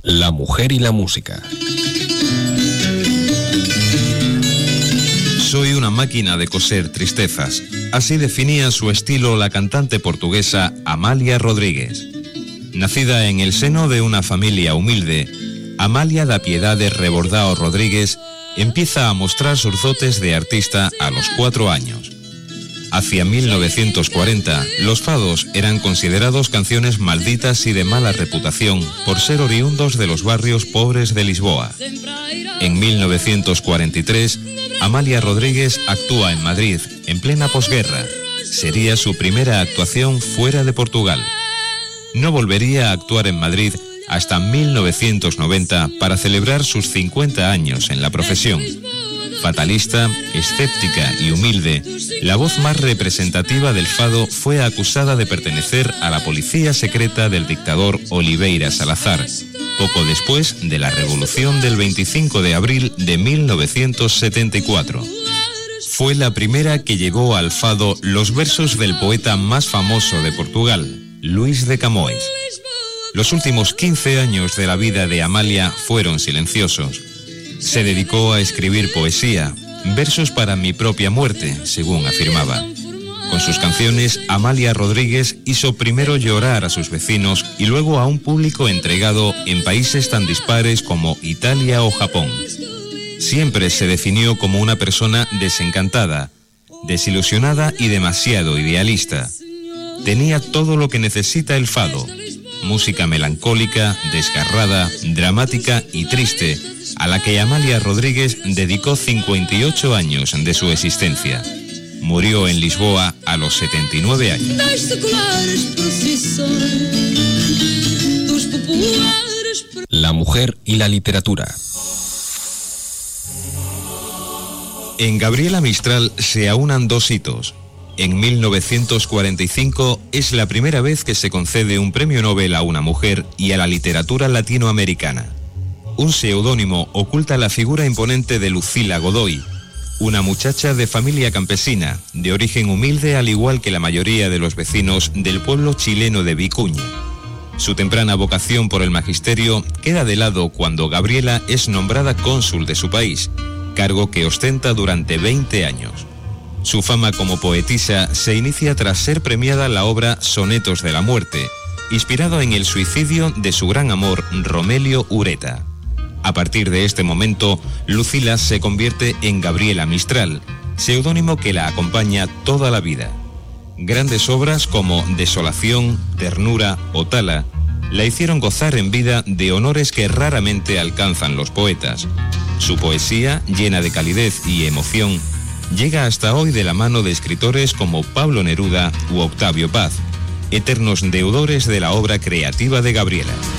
La mujer y la música. Soy una máquina de coser tristezas. Así definía su estilo la cantante portuguesa Amália Rodríguez. Nacida en el seno de una familia humilde, Amália da Piedade Rebordao Rodríguez empieza a mostrar sus dotes de artista a los 4 años. Hacia 1940, los fados eran considerados canciones malditas y de mala reputación por ser oriundos de los barrios pobres de Lisboa. En 1943, Amália Rodríguez actúa en Madrid, en plena posguerra. Sería su primera actuación fuera de Portugal. No volvería a actuar en Madrid hasta 1990 para celebrar sus 50 años en la profesión. Fatalista, escéptica y humilde, la voz más representativa del fado fue acusada de pertenecer a la policía secreta del dictador Oliveira Salazar, poco después de la revolución del 25 de abril de 1974. Fue la primera que llevó al fado los versos del poeta más famoso de Portugal, Luís de Camões. Los últimos 15 años de la vida de Amália fueron silenciosos. Se dedicó a escribir poesía, versos para mi propia muerte, según afirmaba. Con sus canciones, Amália Rodríguez hizo primero llorar a sus vecinos y luego a un público entregado en países tan dispares como Italia o Japón. Siempre se definió como una persona desencantada, desilusionada y demasiado idealista. Tenía todo lo que necesita el fado: música melancólica, desgarrada, dramática y triste, a la que Amália Rodríguez dedicó 58 años de su existencia. Murió en Lisboa a los 79 años. La mujer y la literatura. En Gabriela Mistral se aunan dos hitos. En 1945 es la primera vez que se concede un premio Nobel a una mujer y a la literatura latinoamericana. Un seudónimo oculta la figura imponente de Lucila Godoy, una muchacha de familia campesina, de origen humilde al igual que la mayoría de los vecinos del pueblo chileno de Vicuña. Su temprana vocación por el magisterio queda de lado cuando Gabriela es nombrada cónsul de su país, cargo que ostenta durante 20 años. Su fama como poetisa se inicia tras ser premiada la obra Sonetos de la Muerte, inspirado en el suicidio de su gran amor Romelio Ureta. A partir de este momento, Lucila se convierte en Gabriela Mistral, seudónimo que la acompaña toda la vida. Grandes obras como Desolación, Ternura o Tala la hicieron gozar en vida de honores que raramente alcanzan los poetas. Su poesía, llena de calidez y emoción, llega hasta hoy de la mano de escritores como Pablo Neruda u Octavio Paz, eternos deudores de la obra creativa de Gabriela.